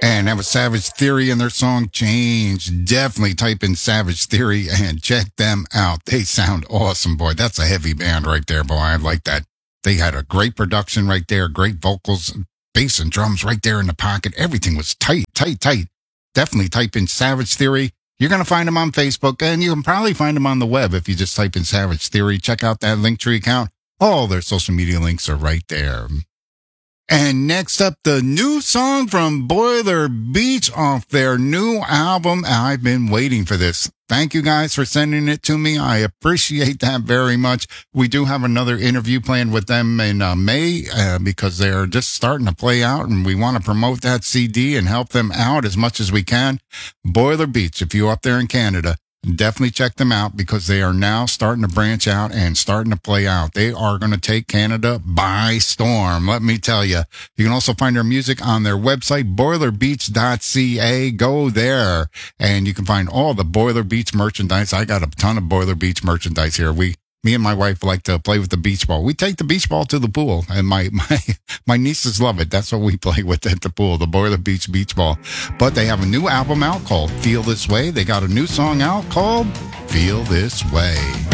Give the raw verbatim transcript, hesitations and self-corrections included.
And that was Savage Theory and their song Change. Definitely type in Savage Theory and check them out. They sound awesome, boy. That's a heavy band right there, boy. I like that. They had a great production right there, great vocals, bass and drums right there in the pocket. Everything was tight, tight, tight. Definitely type in Savage Theory. You're going to find them on Facebook, and you can probably find them on the web if you just type in Savage Theory. Check out that Linktree account. All their social media links are right there. And next up, the new song from Boiler Beach off their new album. I've been waiting for this. Thank you guys for sending it to me. I appreciate that very much. We do have another interview planned with them in uh, May uh, because they're just starting to play out, and we want to promote that C D and help them out as much as we can. Boiler Beach, if you're up there in Canada, definitely check them out because they are now starting to branch out and starting to play out. They are going to take Canada by storm, let me tell you. You can also find their music on their website, boiler beach dot c a. Go there, and you can find all the Boiler Beach merchandise. I got a ton of Boiler Beach merchandise here. We Me and my wife like to play with the beach ball. We take the beach ball to the pool, and my, my, my nieces love it. That's what we play with at the pool, the Boiler Beach beach ball. But they have a new album out called Feel This Way. They got a new song out called Feel This Way.